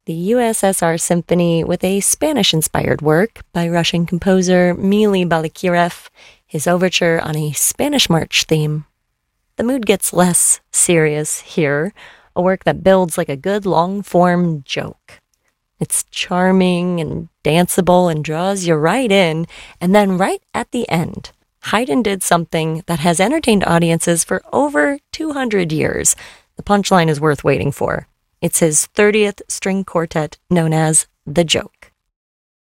the USSR Symphony with a Spanish-inspired work by Russian composer Mily Balakirev, his overture on a Spanish march theme. The mood gets less serious here, a work that builds like a good long-form joke. It's charming and danceable and draws you right in, and then right at the end, Haydn did something that has entertained audiences for over 200 years. The punchline is worth waiting for. It's his 30th string quartet known as The Joke.